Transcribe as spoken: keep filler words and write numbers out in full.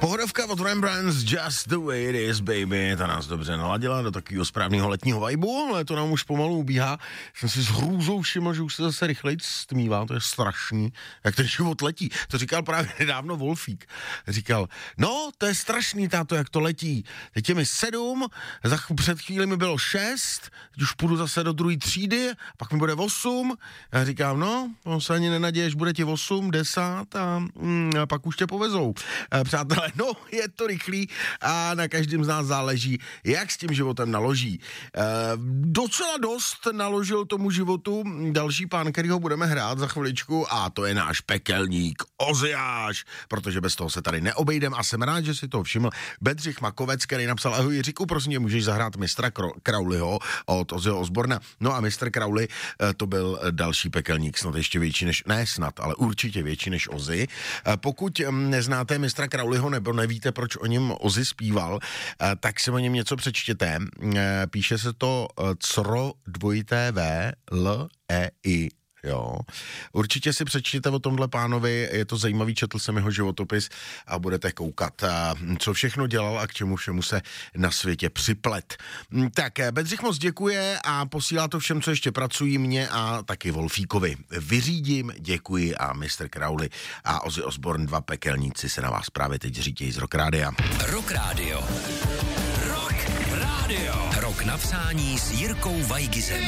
Pohodovka od Rembrandts, Just the way it is, baby, ta nás dobře naladila do takového správného letního vibeu, ale to nám už pomalu ubíhá. Jsem si s hrůzou všiml, že už se zase rychleji stmívá, to je strašný, jak ten život letí. To říkal právě nedávno Wolfík. Říkal, no, to je strašný, táto, jak to letí. Teď je mi sedm, za ch- před chvíli mi bylo šest, teď už půjdu zase do druhé třídy, pak mi bude osm. Já říkám, no, on se ani nenaděješ, bude ti osm, deset a, mm, a pak už tě povezou. E, přátelé, no, je to rychlý a na každém z nás záleží, jak s tím životem naloží. E, docela dost naložil tomu životu další pán, kterýho budeme hrát za chviličku, a to je náš pekelník Oziáš, protože bez toho se tady neobejdem a jsem rád, že si to všiml Bedřich Makovec, který napsal, ahoj Jiříku, prosím tě, můžeš zahrát mistra Crowleyho od Ozzyho Osborna. No a mistr Crowley, to byl další pekelník, snad ještě větší než, ne snad, ale určitě větší než Ozzy. Pokud neznáte mistra Crowleyho nebo nevíte, proč o něm Ozzy zpíval, tak si o něm něco přečtěte. Píše se to cro dvojité V L E I. Jo. Určitě si přečtěte o tomhle pánovi, je to zajímavý, četl jsem jeho životopis a budete koukat, co všechno dělal a k čemu všemu se na světě připlet. Tak, Bedřich moc děkuje a posílá to všem, co ještě pracují, mě a taky Wolfíkovi. Vyřídím, děkuji a mister Crowley a Ozzy Osbourne, dva pekelníci, se na vás právě teď řítějí z Rock Rádia. Rock Rádio. Rock Rádio. Rok napsání s Jirkou Vajgizem.